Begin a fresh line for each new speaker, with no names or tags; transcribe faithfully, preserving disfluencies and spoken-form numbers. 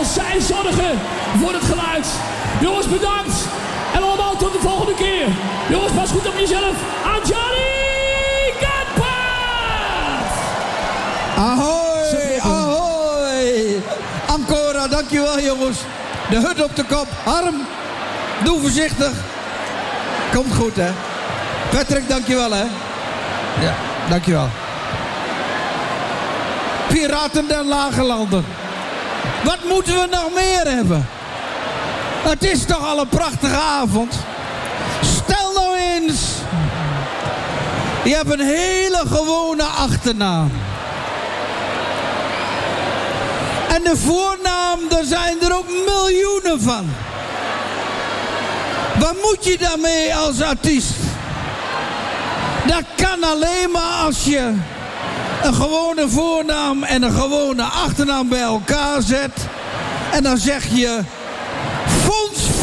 zij zorgen voor het geluid. Jongens, bedankt. En allemaal tot de volgende keer. Jongens, pas goed op jezelf. Anjali Kampert!
Ahoy, ahoy. Ancora, dankjewel jongens. De hut op de kop. Harm, doe voorzichtig. Komt goed, hè. Patrick, dankjewel, hè. Ja, dankjewel. Piraten den Lage Landen. Wat moeten we nog meer hebben? Het is toch al een prachtige avond. Stel nou eens. Je hebt een hele gewone achternaam. En de voornaam, daar zijn er ook miljoenen van. Wat moet je daarmee als artiest? Dat kan alleen maar als je een gewone voornaam en een gewone achternaam bij elkaar zet. En dan zeg je Fons